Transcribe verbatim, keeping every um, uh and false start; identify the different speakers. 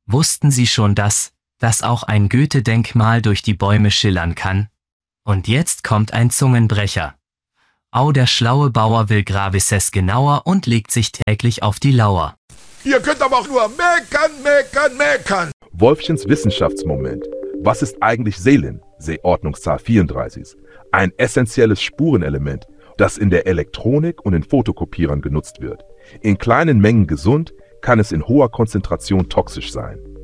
Speaker 1: Wussten Sie schon das, dass auch ein Goethe-Denkmal durch die Bäume schillern kann? Und jetzt kommt ein Zungenbrecher. Au, der schlaue Bauer will Gravises genauer und legt sich täglich auf die Lauer.
Speaker 2: Ihr könnt aber auch nur meckern, meckern, meckern.
Speaker 3: Wolfchens Wissenschaftsmoment. Was ist eigentlich Selen, Seeordnungszahl vierunddreißig? Ein essentielles Spurenelement, das in der Elektronik und in Fotokopierern genutzt wird. In kleinen Mengen gesund, kann es in hoher Konzentration toxisch sein.